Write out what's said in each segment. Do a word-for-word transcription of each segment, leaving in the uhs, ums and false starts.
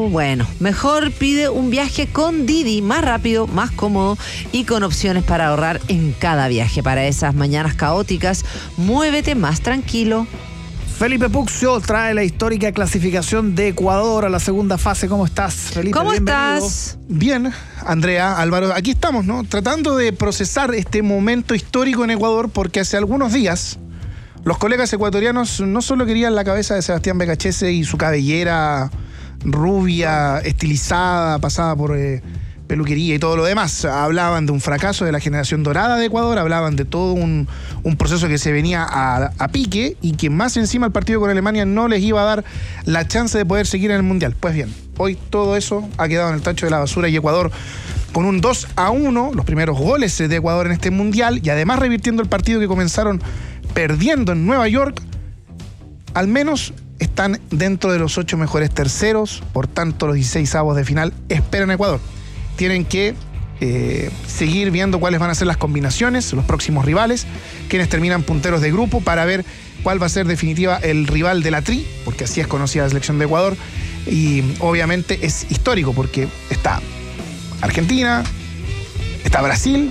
Perú, bueno, mejor pide un viaje con Didi, más rápido, más cómodo y con opciones para ahorrar en cada viaje. Para esas mañanas caóticas, muévete más tranquilo. Felipe Puccio trae la histórica clasificación de Ecuador a la segunda fase. ¿Cómo estás, Felipe? ¿Cómo Bienvenido. estás? Bien, Andrea, Álvaro, aquí estamos, ¿no? Tratando de procesar este momento histórico en Ecuador, porque hace algunos días los colegas ecuatorianos no solo querían la cabeza de Sebastián Becachese y su cabellera rubia, estilizada, pasada por eh, peluquería y todo lo demás. Hablaban de un fracaso de la generación dorada de Ecuador, hablaban de todo un, un proceso que se venía a, a pique y que más encima el partido con Alemania no les iba a dar la chance de poder seguir en el Mundial. Pues bien, hoy todo eso ha quedado en el tacho de la basura y Ecuador, con un dos a uno, los primeros goles de Ecuador en este Mundial, y además revirtiendo el partido que comenzaron perdiendo en Nueva York, al menos están dentro de los ocho mejores terceros. Por tanto, los dieciseisavos de final esperan a Ecuador. Tienen que eh, seguir viendo cuáles van a ser las combinaciones, los próximos rivales, quienes terminan punteros de grupo, para ver cuál va a ser definitiva el rival de la Tri, porque así es conocida la selección de Ecuador. Y obviamente es histórico porque está Argentina, está Brasil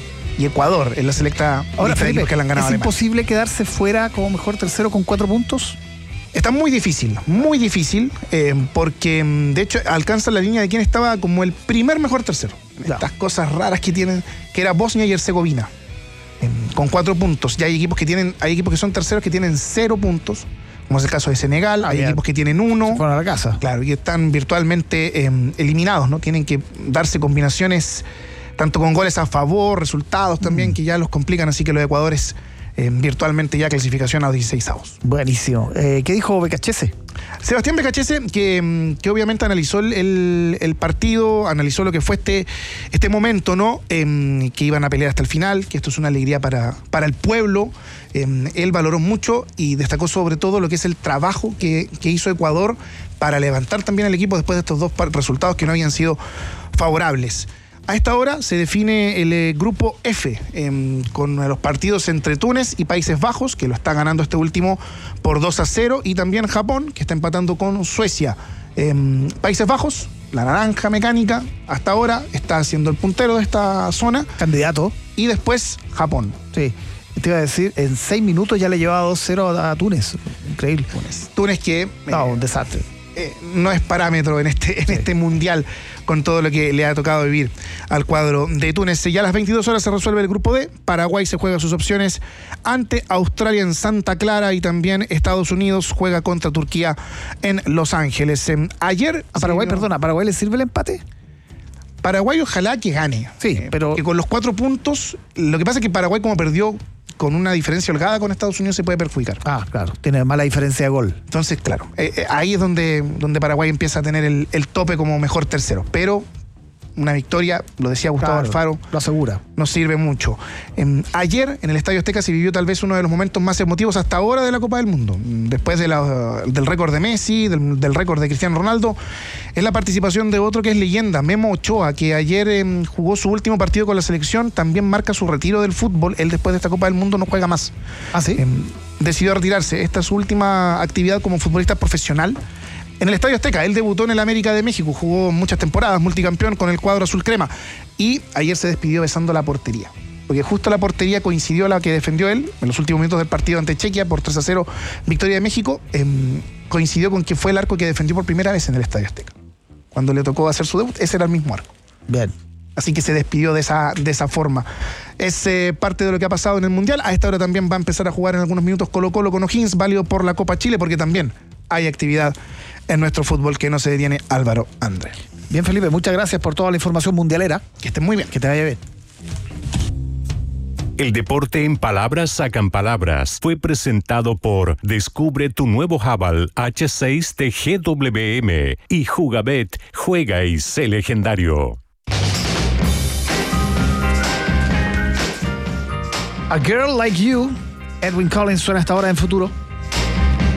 y Ecuador en la selecta. Ahora, Felipe, que le han ganado ¿es a Alemania. imposible quedarse fuera como mejor tercero con cuatro puntos? Está muy difícil, muy difícil, eh, porque de hecho alcanza la línea de quien estaba como el primer mejor tercero. Claro. Estas cosas raras que tienen, que era Bosnia y Herzegovina, eh, con cuatro puntos. Ya hay equipos que tienen, hay equipos que son terceros que tienen cero puntos, como es el caso de Senegal. Ah, hay ya. equipos que tienen uno. Se fueron a la casa. Claro, y están virtualmente eh, eliminados, ¿no? Tienen que darse combinaciones tanto con goles a favor, resultados también, mm. que ya los complican, así que los Ecuadores eh, virtualmente ya clasificación a los dieciseisavos. Buenísimo. Eh, ¿Qué dijo Becachese? Sebastián Becachese, que, que obviamente analizó el, el partido, analizó lo que fue este, este momento, ¿no? Eh, que iban a pelear hasta el final, que esto es una alegría para, para el pueblo. Eh, él valoró mucho y destacó sobre todo lo que es el trabajo que, que hizo Ecuador para levantar también al equipo después de estos dos resultados que no habían sido favorables. A esta hora se define el eh, grupo F, eh, con los partidos entre Túnez y Países Bajos, que lo está ganando este último por dos a cero, y también Japón, que está empatando con Suecia. Eh, Países Bajos, la naranja mecánica, hasta ahora está siendo el puntero de esta zona. Candidato. Y después Japón. Sí. Te iba a decir, en seis minutos ya le llevaba dos cero a Túnez. Increíble. Túnez, Túnez que... Eh, no, un desastre. Eh, no es parámetro en este, en sí. este mundial, con todo lo que le ha tocado vivir al cuadro de Túnez. Ya a las veintidós horas se resuelve el grupo D. Paraguay se juega sus opciones ante Australia en Santa Clara, y también Estados Unidos juega contra Turquía en Los Ángeles. Eh, ayer... A Paraguay, sí, no, perdona, ¿a Paraguay le sirve el empate? Paraguay ojalá que gane. Sí, eh, pero... Que con los cuatro puntos, lo que pasa es que Paraguay, como perdió con una diferencia holgada con Estados Unidos, se puede perjudicar. Ah, claro, tiene mala diferencia de gol. Entonces, claro, eh, eh, ahí es donde, donde Paraguay empieza a tener el, el tope como mejor tercero. Pero una victoria, lo decía Gustavo Claro, Alfaro, lo asegura. nos sirve mucho. Eh, ayer en el Estadio Azteca se vivió tal vez uno de los momentos más emotivos hasta ahora de la Copa del Mundo. Después de la, del récord de Messi, del, del récord de Cristiano Ronaldo, es la participación de otro que es leyenda, Memo Ochoa, que ayer eh, jugó su último partido con la selección, también marca su retiro del fútbol. Él, después de esta Copa del Mundo, no juega más. ¿Ah, sí? Eh, decidió retirarse. Esta es su última actividad como futbolista profesional en el Estadio Azteca. Él debutó en el América de México, jugó muchas temporadas, multicampeón con el cuadro azul crema, y ayer se despidió besando la portería, porque justo la portería coincidió la que defendió él en los últimos minutos del partido ante Chequia por tres a cero, victoria de México. Eh, coincidió con que fue el arco que defendió por primera vez en el Estadio Azteca. Cuando le tocó hacer su debut, ese era el mismo arco. Bien. Así que se despidió de esa, de esa forma. Es eh, parte de lo que ha pasado en el Mundial. A esta hora también va a empezar a jugar en algunos minutos Colo Colo con O'Higgins, válido por la Copa Chile, porque también hay actividad en nuestro fútbol que no se detiene. Álvaro André. Bien, Felipe, muchas gracias por toda la información mundialera. Que estén muy bien. Que te vaya bien. El deporte en palabras sacan palabras fue presentado por Descubre tu nuevo Haval H seis de G W M y Jugabet, juega y sé legendario. A Girl Like You, Edwin Collins suena hasta ahora en Futuro.